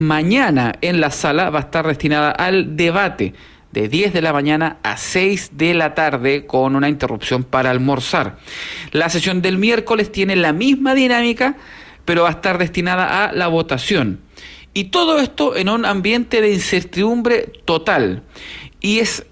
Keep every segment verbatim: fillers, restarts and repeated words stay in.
mañana en la sala va a estar destinada al debate de diez de la mañana a seis de la tarde con una interrupción para almorzar. La sesión del miércoles tiene la misma dinámica, pero va a estar destinada a la votación. Y todo esto en un ambiente de incertidumbre total. Y es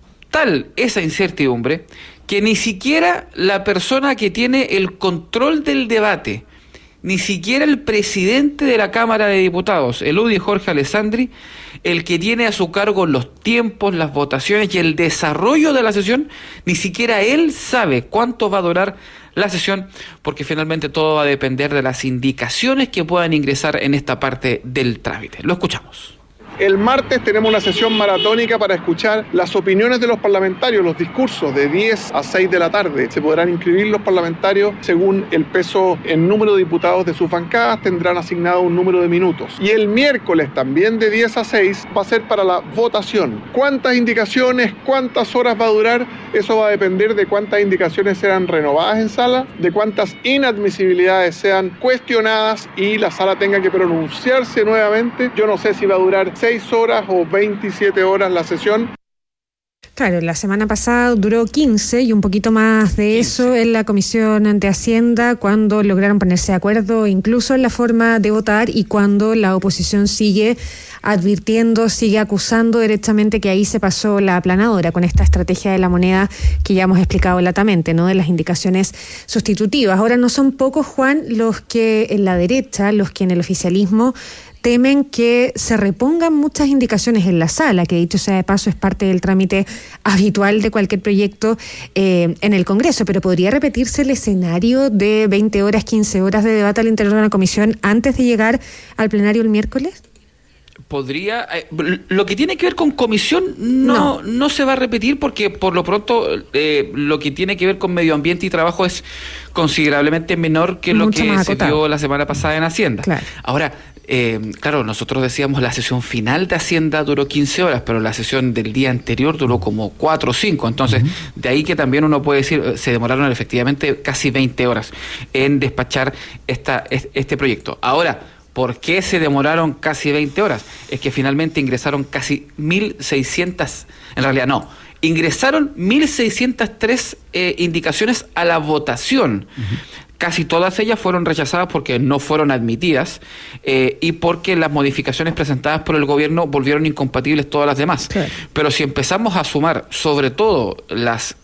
tal esa incertidumbre que ni siquiera la persona que tiene el control del debate, ni siquiera el presidente de la Cámara de Diputados, el U D I Jorge Alessandri, el que tiene a su cargo los tiempos, las votaciones y el desarrollo de la sesión, ni siquiera él sabe cuánto va a durar la sesión, porque finalmente todo va a depender de las indicaciones que puedan ingresar en esta parte del trámite. Lo escuchamos. El martes tenemos una sesión maratónica para escuchar las opiniones de los parlamentarios, los discursos de diez a seis de la tarde. Se podrán inscribir los parlamentarios según el peso en número de diputados de sus bancadas, tendrán asignado un número de minutos. Y el miércoles también de diez a seis va a ser para la votación. ¿Cuántas indicaciones, cuántas horas va a durar? Eso va a depender de cuántas indicaciones sean renovadas en sala, de cuántas inadmisibilidades sean cuestionadas y la sala tenga que pronunciarse nuevamente. Yo no sé si va a durar seis horas o veintisiete horas la sesión. Claro, la semana pasada duró quince y un poquito más de eso en la Comisión de Hacienda, cuando lograron ponerse de acuerdo incluso en la forma de votar y cuando la oposición sigue advirtiendo, sigue acusando directamente que ahí se pasó la aplanadora con esta estrategia de la moneda que ya hemos explicado latamente, ¿no? De las indicaciones sustitutivas. Ahora, no son pocos, Juan, los que en la derecha, los que en el oficialismo temen que se repongan muchas indicaciones en la sala, que dicho sea de paso es parte del trámite habitual de cualquier proyecto eh, en el Congreso, pero ¿podría repetirse el escenario de veinte horas, quince horas de debate al interior de una comisión antes de llegar al plenario el miércoles? Podría, eh, lo que tiene que ver con comisión no, no no se va a repetir, porque por lo pronto eh, lo que tiene que ver con medio ambiente y trabajo es considerablemente menor que Mucho lo que se dio la semana pasada en Hacienda. Claro. Ahora, eh, claro, nosotros decíamos la sesión final de Hacienda duró quince horas, pero la sesión del día anterior duró como cuatro o cinco, entonces uh-huh. de ahí que también uno puede decir, se demoraron efectivamente casi veinte horas en despachar esta, este proyecto. Ahora, ¿por qué se demoraron casi veinte horas? Es que finalmente ingresaron casi mil seiscientas, en realidad no, ingresaron mil seiscientas tres eh, indicaciones a la votación. Uh-huh. Casi todas ellas fueron rechazadas porque no fueron admitidas eh, y porque las modificaciones presentadas por el gobierno volvieron incompatibles todas las demás. Claro. Pero si empezamos a sumar sobre todo las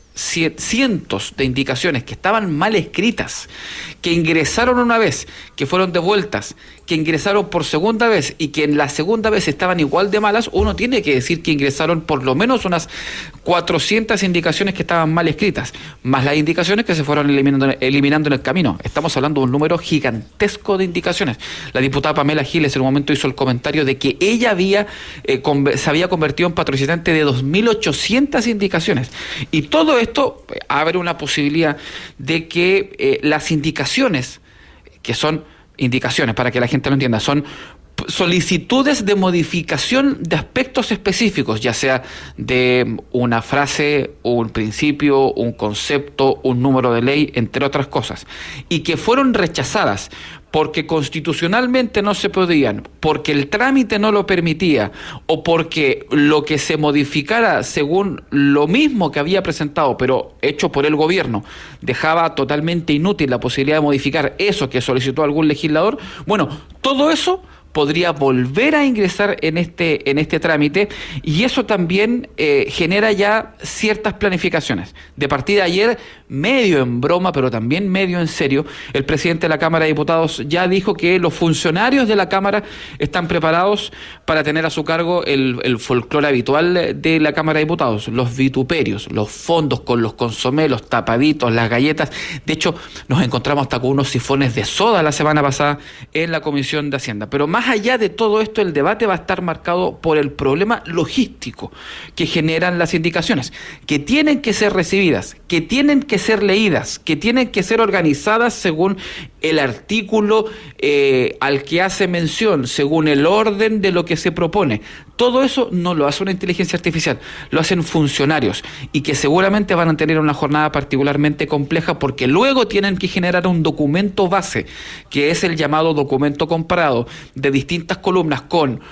cientos de indicaciones que estaban mal escritas, que ingresaron una vez, que fueron devueltas, que ingresaron por segunda vez y que en la segunda vez estaban igual de malas, uno tiene que decir que ingresaron por lo menos unas cuatrocientas indicaciones que estaban mal escritas, más las indicaciones que se fueron eliminando, eliminando en el camino. Estamos hablando de un número gigantesco de indicaciones. La diputada Pamela Giles en un momento hizo el comentario de que ella había eh, con, se había convertido en patrocinante de dos mil ochocientas indicaciones, y todo esto abre una posibilidad de que eh, las indicaciones, que son indicaciones, para que la gente lo entienda, son solicitudes de modificación de aspectos específicos, ya sea de una frase, un principio, un concepto, un número de ley, entre otras cosas, y que fueron rechazadas porque constitucionalmente no se podían, porque el trámite no lo permitía, o porque lo que se modificara según lo mismo que había presentado, pero hecho por el gobierno, dejaba totalmente inútil la posibilidad de modificar eso que solicitó algún legislador. Bueno, todo eso podría volver a ingresar en este en este trámite, y eso también eh, genera ya ciertas planificaciones. De partida ayer, medio en broma, pero también medio en serio, el presidente de la Cámara de Diputados ya dijo que los funcionarios de la Cámara están preparados para tener a su cargo el, el folclore habitual de la Cámara de Diputados, los vituperios, los fondos con los consomés, los tapaditos, las galletas. De hecho, nos encontramos hasta con unos sifones de soda la semana pasada en la Comisión de Hacienda. Pero más Más allá de todo esto, el debate va a estar marcado por el problema logístico que generan las indicaciones, que tienen que ser recibidas, que tienen que ser leídas, que tienen que ser organizadas según el artículo eh, al que hace mención, según el orden de lo que se propone. Todo eso no lo hace una inteligencia artificial, lo hacen funcionarios, y que seguramente van a tener una jornada particularmente compleja, porque luego tienen que generar un documento base, que es el llamado documento comparado, de distintas columnas con